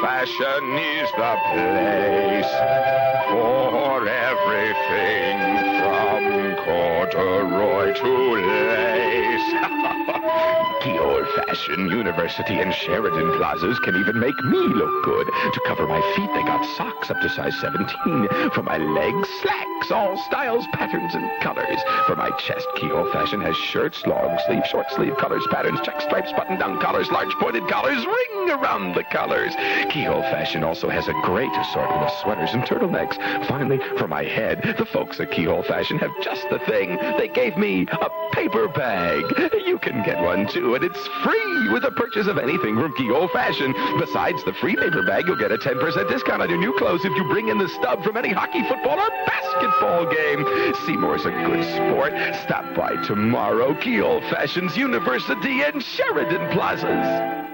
Fashion is the place for everything from corduroy to lace. The old-fashioned University and Sheridan Plazas can even make me look good. To cover my feet, they got socks up to size 17. For my legs, slacks, all styles, patterns, and colors. For my chest, Key-Old Fashion has shirts, long sleeve, short sleeve, colors, patterns, check stripes, button-down collars, large pointed collars, ring around the collars. Key-Old Fashion also has a great assortment of sweaters and turtlenecks. Finally, for my head, the folks at Key-Old Fashion have just the thing. They gave me a paper bag. You can get one, too, and it's free with the purchase of anything from Key-Old Fashion. Besides the free paper bag, you'll get a 10% discount on your new clothes if you bring in the stub from any hockey, football, or basketball game. Seymour's a good sport. Stop by tomorrow. Key-Old Fashion's University and Sheridan Plazas.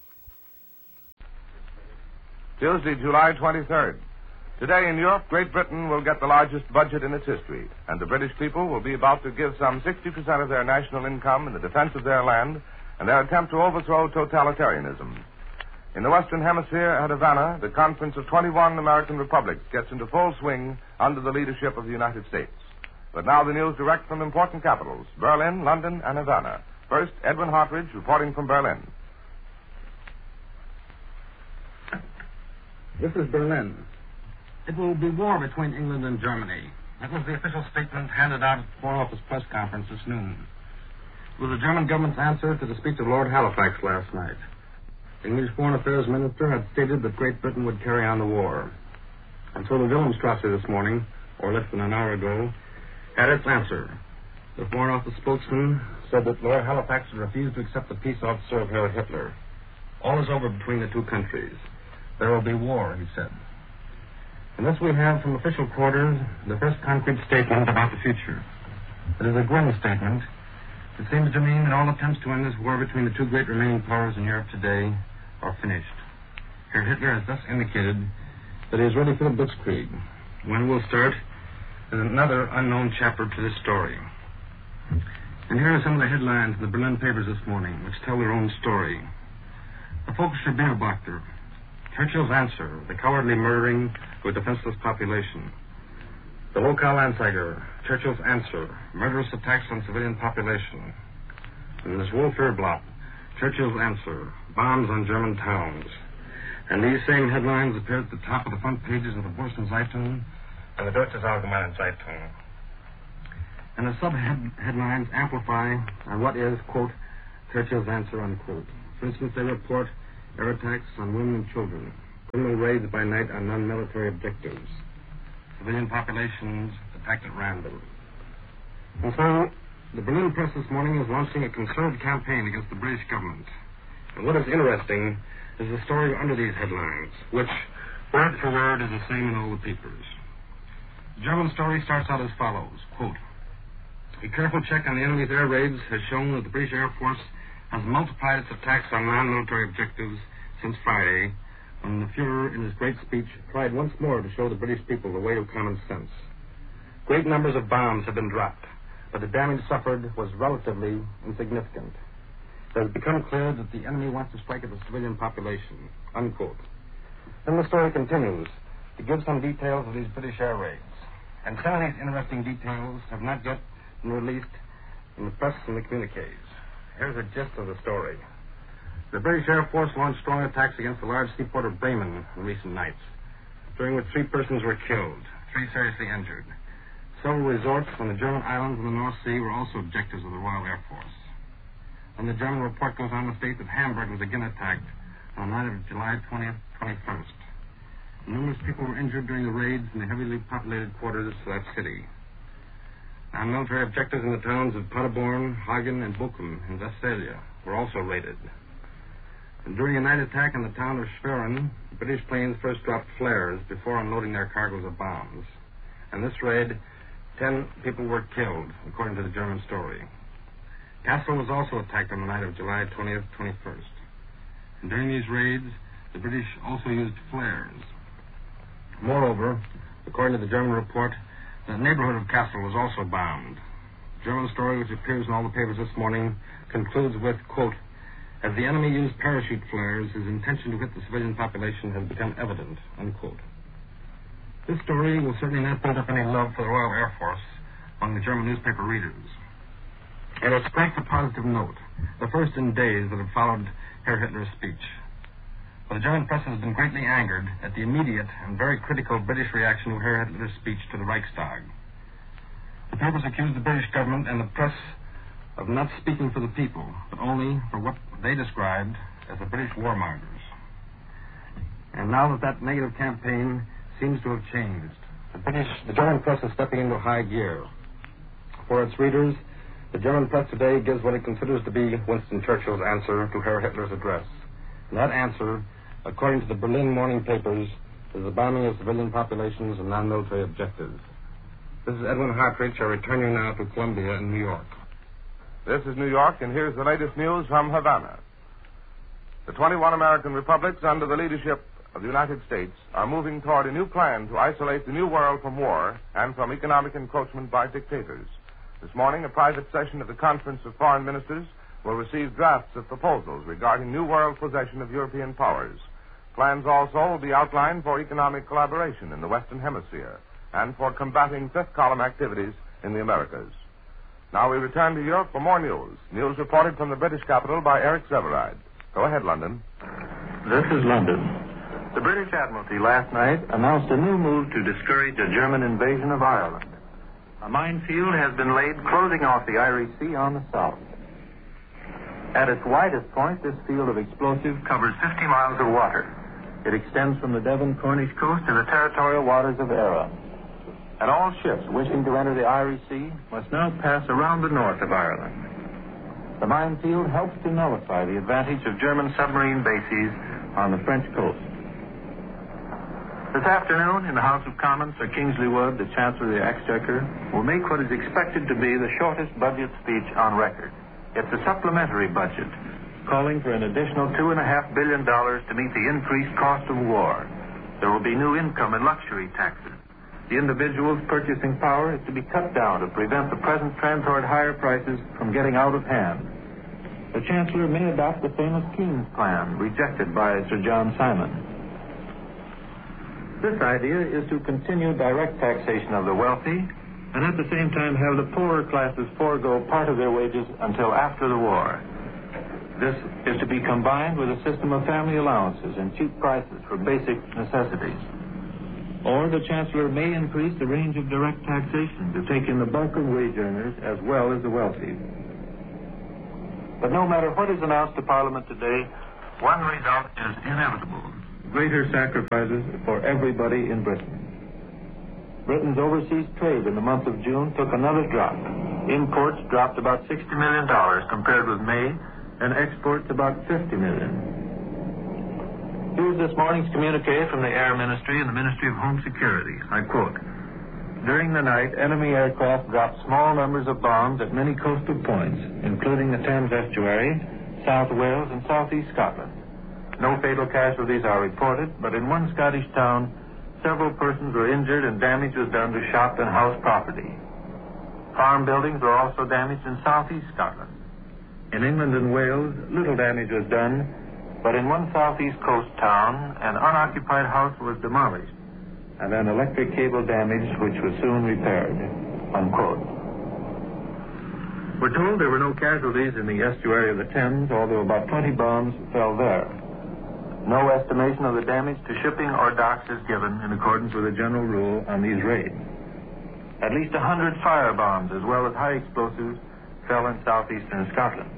Tuesday, July 23rd. Today in Europe, Great Britain will get the largest budget in its history, and the British people will be about to give some 60% of their national income in the defense of their land and their attempt to overthrow totalitarianism. In the Western Hemisphere at Havana, the conference of 21 American republics gets into full swing under the leadership of the United States. But now the news direct from important capitals, Berlin, London, and Havana. First, Edwin Hartridge reporting from Berlin. This is Berlin. It will be war between England and Germany. That was the official statement handed out at the Foreign Office press conference this noon. It was the German government's answer to the speech of Lord Halifax last night. The English Foreign Affairs Minister had stated that Great Britain would carry on the war. And so the Wilhelmstrasse this morning, or less than an hour ago, had its answer. The Foreign Office spokesman said that Lord Halifax had refused to accept the peace officer of Herr Hitler. All is over between the two countries. There will be war, he said. And thus we have from official quarters the first concrete statement about the future. It is a grim statement. It seems to mean that all attempts to end this war between the two great remaining powers in Europe today are finished. Herr Hitler has thus indicated that he is ready for the Blitzkrieg. When we'll start is another unknown chapter to this story. And here are some of the headlines in the Berlin papers this morning, which tell their own story. The Völkischer Beobachter. Churchill's answer, the cowardly murdering of a defenseless population. The Lokalanzeiger, Churchill's answer, murderous attacks on civilian population. And this Wohlführblatt, Churchill's answer, bombs on German towns. And these same headlines appear at the top of the front pages of the Burschen Zeitung and the Deutsche Allgemeine Zeitung. And the sub-headlines amplify on what is, quote, Churchill's answer, unquote. For instance, they report air attacks on women and children, criminal raids by night on non-military objectives, civilian populations attacked at random. And so, the Berlin press this morning is launching a concerted campaign against the British government. And what is interesting is the story under these headlines, which, word for word, is the same in all the papers. The German story starts out as follows, quote, a careful check on the enemy's air raids has shown that the British Air Force has multiplied its attacks on non-military objectives since Friday, when the Fuhrer, in his great speech, tried once more to show the British people the way of common sense. Great numbers of bombs have been dropped, but the damage suffered was relatively insignificant. It has become clear that the enemy wants to strike at the civilian population, unquote. Then the story continues to give some details of these British air raids. And some of these interesting details have not yet been released in the press and the communiques. Here's the gist of the story. The British Air Force launched strong attacks against the large seaport of Bremen in recent nights, during which 3 persons were killed, 3 seriously injured. Several resorts on the German islands in the North Sea were also objectives of the Royal Air Force. And the German report goes on to state that Hamburg was again attacked on the night of July 20th, 21st. Numerous people were injured during the raids in the heavily populated quarters of that city. Non-military objectives in the towns of Paderborn, Hagen, and Bochum in Westphalia were also raided. And during a night attack on the town of Schwerin, the British planes first dropped flares before unloading their cargoes of bombs. In this raid, 10 people were killed, according to the German story. Kassel was also attacked on the night of July 20th, 21st. And during these raids, the British also used flares. Moreover, according to the German report, the neighborhood of Kassel was also bombed. The German story, which appears in all the papers this morning, concludes with, quote, As the enemy used parachute flares, his intention to hit the civilian population has become evident, unquote. This story will certainly not build up any love for the Royal Air Force among the German newspaper readers. And it strikes a positive note, the first in days that have followed Herr Hitler's speech. For the German press has been greatly angered at the immediate and very critical British reaction to Herr Hitler's speech to the Reichstag. The papers accuse the British government and the press of not speaking for the people, but only for what they described as the British warmongers. And now that negative campaign seems to have changed, the German press is stepping into high gear. For its readers, the German press today gives what it considers to be Winston Churchill's answer to Herr Hitler's address. And that answer, according to the Berlin morning papers, is the bombing of civilian populations and non-military objectives. This is Edwin Hartridge. I return you now to Columbia in New York. This is New York, and here's the latest news from Havana. The 21 American republics under the leadership of the United States are moving toward a new plan to isolate the New World from war and from economic encroachment by dictators. This morning, a private session of the Conference of Foreign Ministers will receive drafts of proposals regarding New World possession of European powers. Plans also will be outlined for economic collaboration in the Western Hemisphere and for combating fifth-column activities in the Americas. Now we return to Europe for more news. News reported from the British capital by Eric Severide. Go ahead, London. This is London. The British Admiralty last night announced a new move to discourage a German invasion of Ireland. A minefield has been laid closing off the Irish Sea on the south. At its widest point, this field of explosives covers 50 miles of water. It extends from the Devon Cornish coast to the territorial waters of Eire. And all ships wishing to enter the Irish Sea must now pass around the north of Ireland. The minefield helps to nullify the advantage of German submarine bases on the French coast. This afternoon, in the House of Commons, Sir Kingsley Wood, the Chancellor of the Exchequer, will make what is expected to be the shortest budget speech on record. It's a supplementary budget, calling for an additional $2.5 billion to meet the increased cost of war. There will be new income and luxury taxes. The individual's purchasing power is to be cut down to prevent the present trend toward higher prices from getting out of hand. The Chancellor may adopt the famous Keynes plan, rejected by Sir John Simon. This idea is to continue direct taxation of the wealthy and at the same time have the poorer classes forego part of their wages until after the war. This is to be combined with a system of family allowances and cheap prices for basic necessities. Or the Chancellor may increase the range of direct taxation to take in the bulk of wage earners as well as the wealthy. But no matter what is announced to Parliament today, one result is inevitable: greater sacrifices for everybody in Britain. Britain's overseas trade in the month of June took another drop. Imports dropped about $60 million compared with May, and exports about $50 million. Here's this morning's communique from the Air Ministry and the Ministry of Home Security. I quote, "During the night, enemy aircraft dropped small numbers of bombs at many coastal points, including the Thames Estuary, South Wales, and southeast Scotland. No fatal casualties are reported, but in one Scottish town, several persons were injured and damage was done to shop and house property. Farm buildings were also damaged in southeast Scotland. In England and Wales, little damage was done, but in one southeast coast town, an unoccupied house was demolished and an electric cable damaged, which was soon repaired." Unquote. We're told there were no casualties in the estuary of the Thames, although about 20 bombs fell there. No estimation of the damage to shipping or docks is given in accordance with the general rule on these raids. At least 100 firebombs as well as high explosives fell in southeastern Scotland.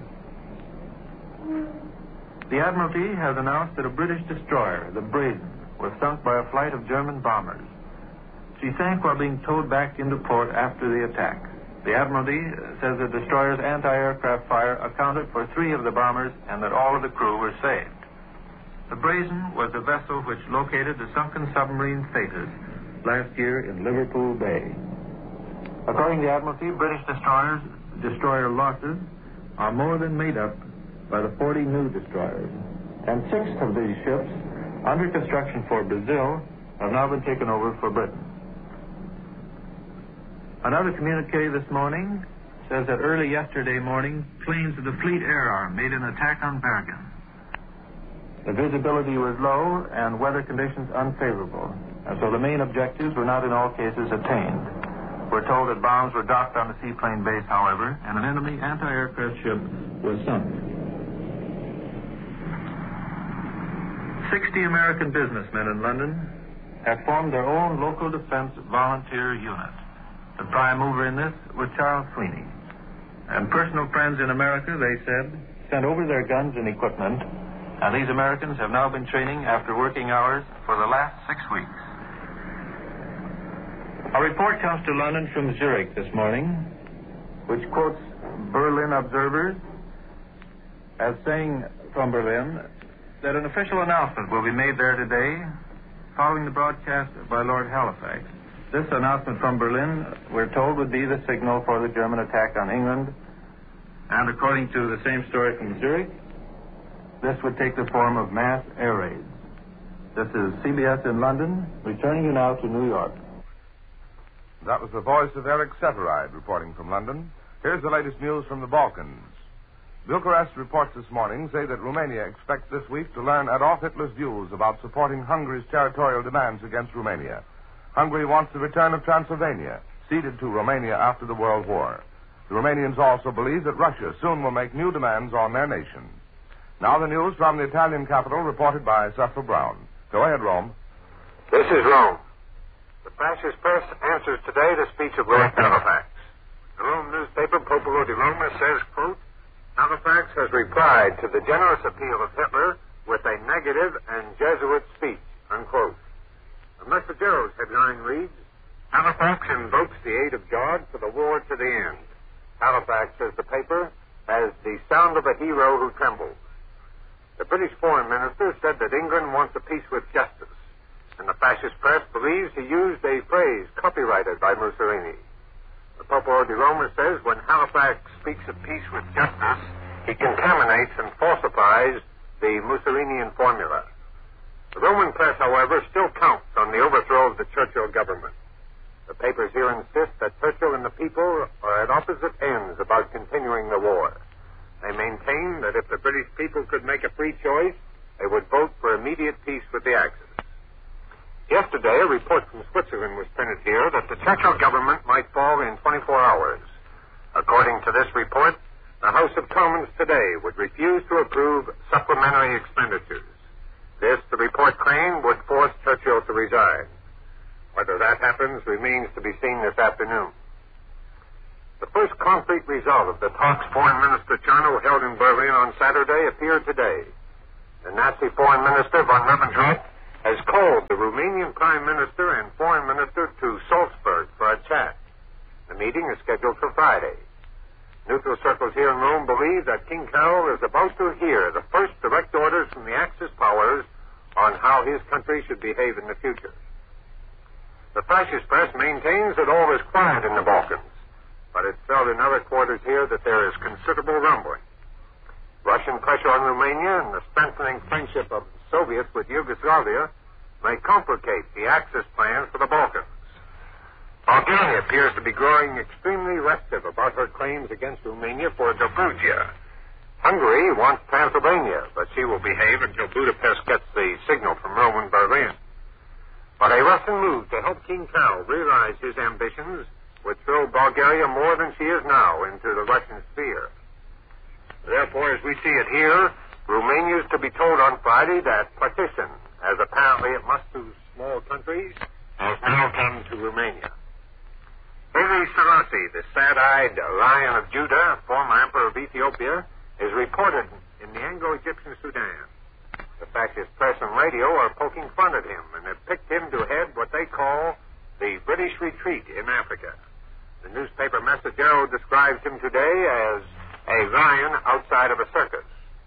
The Admiralty has announced that a British destroyer, the Brazen, was sunk by a flight of German bombers. She sank while being towed back into port after the attack. The Admiralty says the destroyer's anti-aircraft fire accounted for 3 of the bombers and that all of the crew were saved. The Brazen was the vessel which located the sunken submarine Thetis last year in Liverpool Bay. According to the Admiralty, British destroyer losses are more than made up by the 40 new destroyers. And 6 of these ships, under construction for Brazil, have now been taken over for Britain. Another communique this morning says that early yesterday morning, planes of the Fleet Air Arm made an attack on Bergen. The visibility was low and weather conditions unfavorable, and so the main objectives were not in all cases attained. We're told that bombs were docked on the seaplane base, however, and an enemy anti-aircraft ship was sunk. 60 American businessmen in London had formed their own local defense volunteer unit. The prime mover in this was Charles Sweeney. And personal friends in America, they said, sent over their guns and equipment, and these Americans have now been training after working hours for the last 6 weeks. A report comes to London from Zurich this morning, which quotes Berlin observers as saying from Berlin that an official announcement will be made there today following the broadcast by Lord Halifax. This announcement from Berlin, we're told, would be the signal for the German attack on England. And according to the same story from Zurich, this would take the form of mass air raids. This is CBS in London, returning you now to New York. That was the voice of Eric Seferide reporting from London. Here's the latest news from the Balkans. Bucharest reports this morning say that Romania expects this week to learn Adolf Hitler's views about supporting Hungary's territorial demands against Romania. Hungary wants the return of Transylvania, ceded to Romania after the World War. The Romanians also believe that Russia soon will make new demands on their nation. Now the news from the Italian capital, reported by Cecil Brown. Go ahead, Rome. This is Rome. The fascist press answers today the speech of Lord Halifax. The Rome newspaper, Popolo di Roma, says, quote, Halifax has replied to the generous appeal of Hitler with a negative and Jesuit speech, unquote. The Messagero's headline reads, Halifax invokes the aid of God for the war to the end. Halifax, says the paper, has the sound of a hero who trembles. The British foreign minister said that England wants a peace with justice, and the fascist press believes he used a phrase copyrighted by Mussolini. The Popolo di Roma says when Halifax speaks of peace with justice, he contaminates and falsifies the Mussolinian formula. The Roman press, however, still counts on the overthrow of the Churchill government. The papers here insist that Churchill and the people are at opposite ends about continuing the war. They maintain that if the British people could make a free choice, they would vote for immediate peace with the Axis. Yesterday, a report from Switzerland was printed here that the Churchill government might fall in 24 hours. According to this report, the House of Commons today would refuse to approve supplementary expenditures. This, the report claimed, would force Churchill to resign. Whether that happens remains to be seen this afternoon. The first concrete result of the talks Foreign Minister Charnow held in Berlin on Saturday appeared today. The Nazi Foreign Minister von Ribbentrop has called the Romanian Prime Minister and Foreign Minister to Salzburg for a chat. The meeting is scheduled for Friday. Neutral circles here in Rome believe that King Carol is about to hear the first direct orders from the Axis powers on how his country should behave in the future. The fascist press maintains that all is quiet in the Balkans, but it's felt in other quarters here that there is considerable rumbling. Russian pressure on Romania and the strengthening friendship of the Soviets with Yugoslavia may complicate the Axis plans for the Balkans. Bulgaria appears to be growing extremely restive about her claims against Romania for Dobruja. Hungary wants Transylvania, but she will behave until Budapest gets the signal from Rome and Berlin. But a Russian move to help King Carol realize his ambitions would throw Bulgaria more than she is now into the Russian sphere. Therefore, as we see it here, Romania is to be told on Friday that partition, as apparently it must to small countries, has now come to Romania. Haile Selassie, the sad-eyed Lion of Judah, former emperor of Ethiopia, is reported in the Anglo-Egyptian Sudan. The fascist press and radio are poking fun at him and have picked him to head what they call the British retreat in Africa. The newspaper Messaggero describes him today as a lion outside of a circus.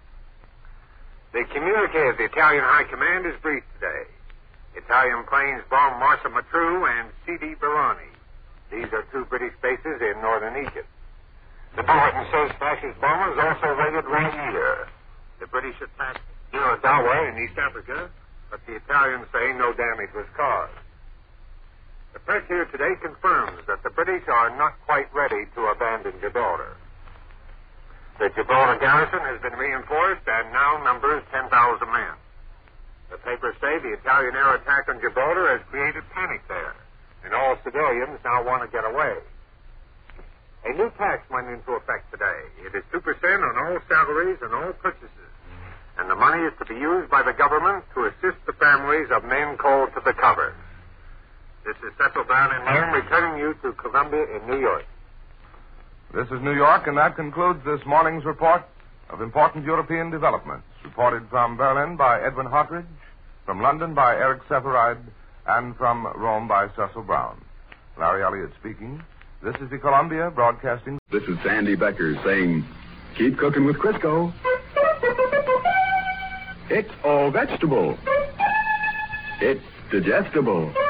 The communique of the Italian High Command is brief today. Italian planes bombed Marsa Matruh and Sidi Barrani. These are two British bases in northern Egypt. The bulletin says fascist bombers also raided Rair. The British attacked Diradawa in East Africa, but the Italians say no damage was caused. The press here today confirms that the British are not quite ready to abandon Gibraltar. The Gibraltar garrison has been reinforced and now numbers 10,000 men. The papers say the Italian air attack on Gibraltar has created panic there, and all civilians now want to get away. A new tax went into effect today. It is 2% on all salaries and all purchases, and the money is to be used by the government to assist the families of men called to the covers. This is Cecil Brown in London, returning you to Columbia in New York. This is New York, and that concludes this morning's report of important European developments. Reported from Berlin by Edwin Hartridge, from London by Eric Seferide, and from Rome by Cecil Brown. Larry Elliott speaking. This is the Columbia Broadcasting. This is Sandy Becker saying, keep cooking with Crisco. It's all vegetable. It's digestible.